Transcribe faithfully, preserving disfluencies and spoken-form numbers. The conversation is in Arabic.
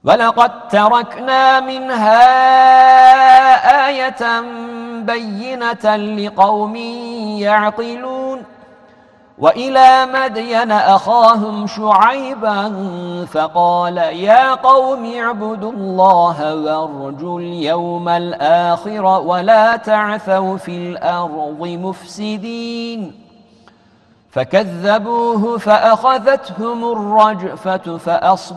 ولقد تركنا منها آية بينة لقوم يعقلون وإلى مدين أخاهم شعيبا فقال يا قوم اعبدوا الله وارجوا اليوم الآخر ولا تعثوا في الأرض مفسدين فكذبوه فأخذتهم الرجفة فأصبحوا